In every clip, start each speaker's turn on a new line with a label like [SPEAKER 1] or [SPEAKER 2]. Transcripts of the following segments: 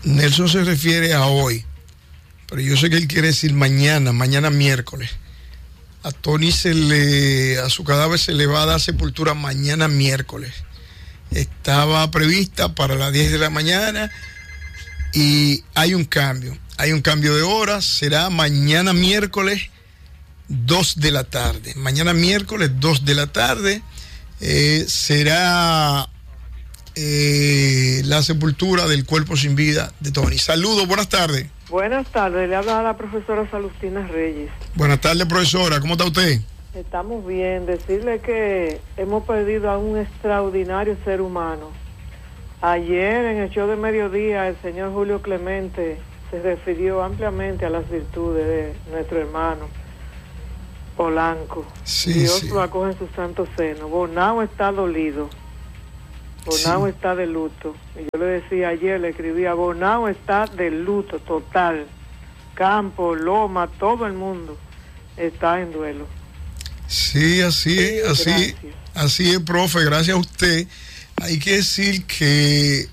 [SPEAKER 1] Nelson se refiere a hoy, pero yo sé que él quiere decir mañana miércoles. A Tony a su cadáver se le va a dar sepultura mañana miércoles. Estaba prevista para las 10 de la mañana y hay un cambio de hora, será mañana miércoles 2 de la tarde. Mañana miércoles 2 de la tarde será la sepultura del cuerpo sin vida de Tony. Saludos, buenas tardes.
[SPEAKER 2] Buenas tardes, le habla a la profesora Salustina Reyes.
[SPEAKER 1] Buenas tardes, profesora, ¿cómo está usted?
[SPEAKER 2] Estamos bien, decirle que hemos perdido a un extraordinario ser humano. Ayer en el show de mediodía el señor Julio Clemente se refirió ampliamente a las virtudes de nuestro hermano Polanco.
[SPEAKER 1] Sí,
[SPEAKER 2] Dios lo acoge en su santo seno. Bonao está dolido. Bonao está de luto. Y yo le decía ayer, le escribía, Bonao está de luto total. Campo, Loma, todo el mundo está en duelo.
[SPEAKER 1] Sí, así es, profe, gracias a usted. Hay que decir que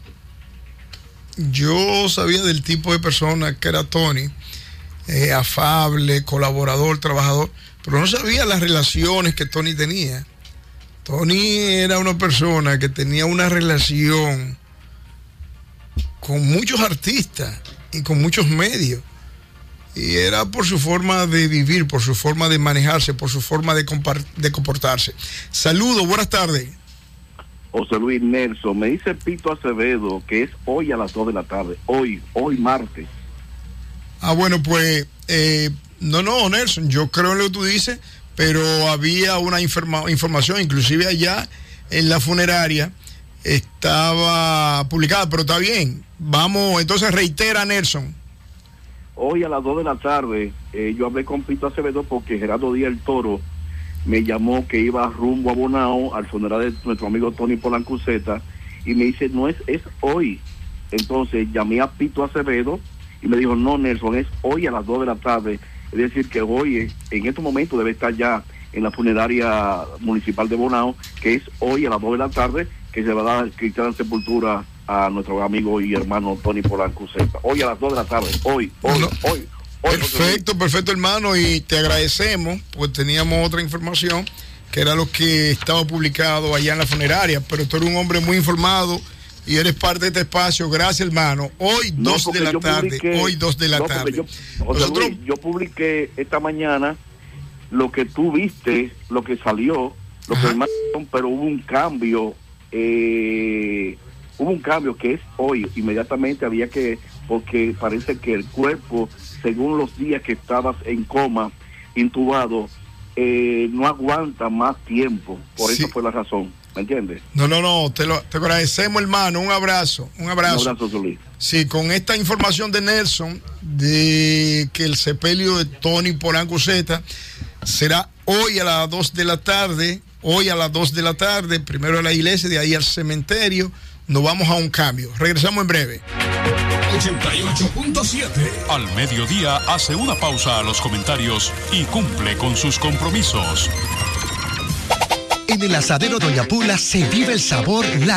[SPEAKER 1] yo sabía del tipo de persona que era Tony, afable, colaborador, trabajador, pero no sabía las relaciones que Tony tenía. Tony era una persona que tenía una relación con muchos artistas y con muchos medios. Y era por su forma de vivir, por su forma de manejarse, por su forma de comportarse. Saludos, buenas tardes.
[SPEAKER 3] José Luis Nelson, me dice Pito Acevedo que es hoy a las 2 de la tarde, hoy martes.
[SPEAKER 1] Bueno, pues, no, Nelson, yo creo en lo que tú dices, pero había una información, inclusive allá en la funeraria, estaba publicada, pero está bien. Vamos, entonces reitera, Nelson.
[SPEAKER 3] Hoy a las 2 de la tarde, yo hablé con Pito Acevedo porque Gerardo Díaz el Toro me llamó que iba rumbo a Bonao al funeral de nuestro amigo Tony Polancuzeta y me dice, no es hoy. Entonces llamé a Pito Acevedo y me dijo, no, Nelson, es hoy a las 2 de la tarde. Es decir, que hoy, en estos momentos, debe estar ya en la funeraria municipal de Bonao, que es hoy a las 2 de la tarde, que se va a dar cristiana sepultura a nuestro amigo y hermano Tony Polancuzeta. Hoy a las 2 de la tarde, hoy.
[SPEAKER 1] Perfecto, hermano, y te agradecemos, pues teníamos otra información, que era lo que estaba publicado allá en la funeraria, pero tú eres un hombre muy informado y eres parte de este espacio. Gracias, hermano. Hoy 2 de la tarde.
[SPEAKER 3] Yo publiqué esta mañana lo que tú viste, lo que salió, lo que pero hubo un cambio, que es hoy. Inmediatamente había que, porque parece que el cuerpo, según los días que estabas en coma, intubado, no aguanta más tiempo. Por eso fue la razón. ¿Me entiendes?
[SPEAKER 1] No, te agradecemos, hermano. Un abrazo.
[SPEAKER 3] Un abrazo, Luis.
[SPEAKER 1] Sí, con esta información de Nelson, de que el sepelio de Tony Polancuzeta será hoy a las 2 de la tarde. Hoy a las 2 de la tarde, primero a la iglesia, de ahí al cementerio. Nos vamos a un cambio. Regresamos en breve.
[SPEAKER 4] 88.7. Al mediodía hace una pausa a los comentarios y cumple con sus compromisos.
[SPEAKER 5] En el asadero Doña Pula se vive el sabor, la